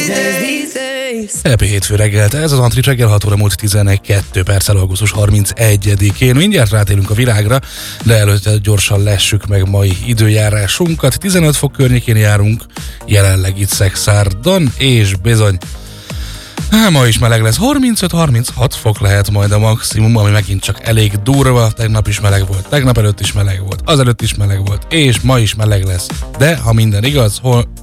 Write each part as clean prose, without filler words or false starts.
Happy hétfő reggelt, ez az Antrit reggel 6 óra múlt 12 perccel augusztus 31-én. Mindjárt rátérünk a virágra, de előtte gyorsan lessük meg mai időjárásunkat. 15 fok környékén járunk, jelenleg itt Szekszárdon, és bizony, ma is meleg lesz, 35-36 fok lehet majd a maximum, ami megint csak elég durva. Tegnap is meleg volt, tegnap előtt is meleg volt, azelőtt is meleg volt, és ma is meleg lesz. De ha minden igaz,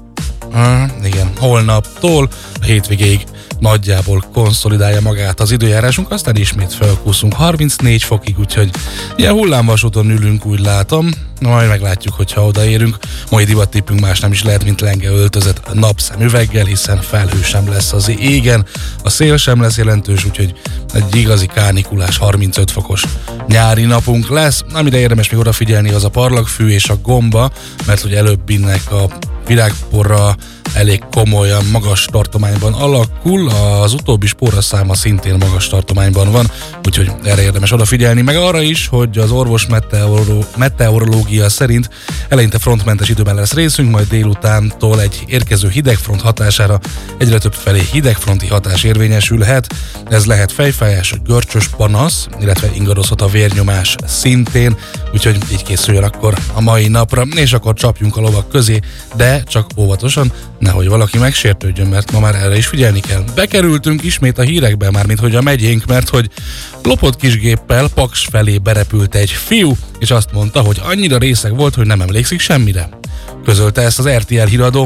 holnaptól a hétvégéig nagyjából konszolidálja magát az időjárásunk, aztán ismét felkúszunk 34 fokig, úgyhogy ilyen hullámvasúton ülünk, úgy látom. Majd meglátjuk, hogyha odaérünk. Mai divattippünk más nem is lehet, mint lenge öltözött napszemüveggel, hiszen felhő sem lesz az égen, a szél sem lesz jelentős, úgyhogy egy igazi kánikulás 35 fokos nyári napunk lesz. Amire érdemes még odafigyelni, az a parlagfű és a gomba, mert hogy előbbinek a virágporra elég komolyan magas tartományban alakul, az utóbbi spóraszáma szintén magas tartományban van, úgyhogy erre érdemes odafigyelni, meg arra is, hogy az orvos meteorológia szerint eleinte frontmentes időben lesz részünk, majd délutántól egy érkező hidegfront hatására egyre több felé hidegfronti hatás érvényesülhet. Ez lehet fejfájás, görcsös panasz, illetve ingadozhat a vérnyomás szintén, úgyhogy így készüljön akkor a mai napra, és akkor csapjunk a lovak közé, de csak óvatosan, nehogy valaki megsértődjön, mert ma már erre is figyelni kell. Bekerültünk ismét a hírekbe, mármint hogy a megyénk, mert hogy lopott kisgéppel Paks felé berepült egy fiú, és azt mondta, hogy annyira részeg volt, hogy nem emlékszik semmire. Közölte ezt az RTL híradó.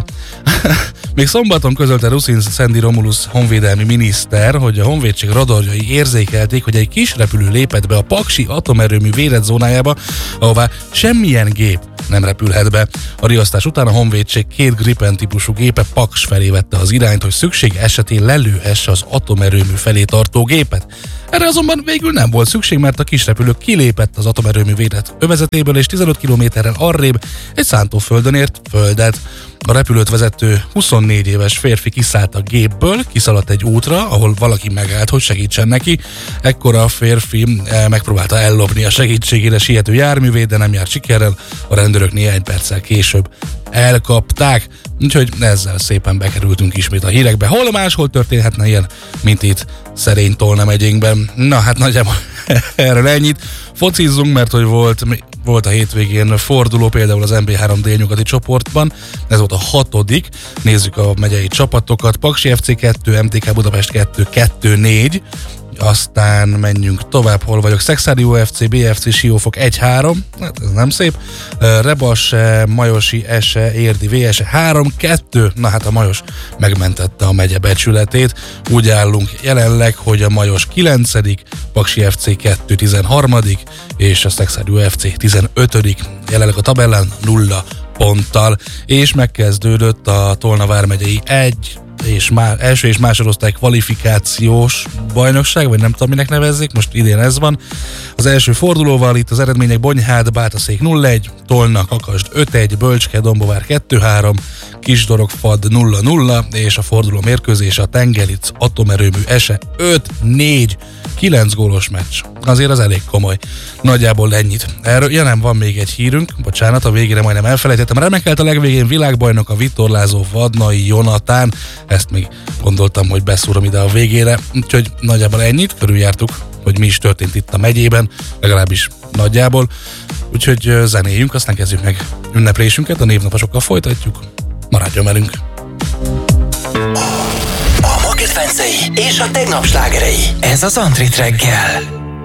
Még szombaton közölte Rusin Szendi Romulus honvédelmi miniszter, hogy a honvédség radarjai érzékelték, hogy egy kis repülő lépett be a paksi atomerőmű védett ahová semmilyen gép nem repülhet be. A riasztás után a honvédség 2 Gripen típusú gépe Paks felé vette az irányt, hogy szükség esetén lelőhesse az atomerőmű felé tartó gépet. Erre azonban végül nem volt szükség, mert a kisrepülő kilépett az atomerőmű védett övezetéből, és 15 kilométerrel arrébb egy szántóföldön ért földet. A repülőt vezető 24 éves férfi kiszállt a gépből, kiszaladt egy útra, ahol valaki megállt, hogy segítsen neki. Ekkor a férfi megpróbálta ellopni a segítségére siető járművét, de nem járt sikerrel. A rendőrök néhány perccel később elkapták, úgyhogy ezzel szépen bekerültünk ismét a hírekbe. Hol máshol történhetne ilyen, mint itt Szerény-Tolna megyénkben. Na hát nagyjából erről ennyit. Focizzunk, mert hogy volt a hétvégén forduló, például az MB3 délnyugati csoportban. Ez volt a 6. Nézzük a megyei csapatokat. Paksi FC 2, MTK Budapest 2, 2-4. Aztán menjünk tovább, hol vagyok. Szexádi UFC, BFC Siófok 1-3, hát ez nem szép. Rebase, Majosi Ese, Érdi VS 3-2, na hát a Majos megmentette a megye becsületét. Úgy állunk jelenleg, hogy a Majos 9., Paksi FC 2 13. és a Szexádi UFC 15. jelenleg a tabellán 0 ponttal, és megkezdődött a Tolna vármegyei első és másodosztály kvalifikációs bajnokság, vagy nem tudom, minek nevezzék, most idén ez van. Az első fordulóval itt az eredmények: Bonyhád, Bátaszék 0-1, Tolna, Kakasd 5-1, Bölcske, Dombovár 2-3, Kisdorogfad 0-0, és a forduló mérkőzés a Tengelic atomerőmű Ese 5-4, 9 gólos meccs. Azért az elég komoly. Nagyjából ennyit. Erről nem van még egy hírünk, bocsánat, a végére majdnem elfelejtettem. Remekelt a legvégén világbajnok a vitorlázó Vadnai Jonatán. Ezt még gondoltam, hogy beszúrom ide a végére. Úgyhogy nagyjából ennyit, körüljártuk, hogy mi is történt itt a megyében, legalábbis nagyjából. Úgyhogy zenéljünk, aztán kezdjük meg ünneplésünket, a névnaposokkal folytatjuk. Maradjon velünk! A ma kedvencei és a tegnap slágerei. Ez az Antrit reggel.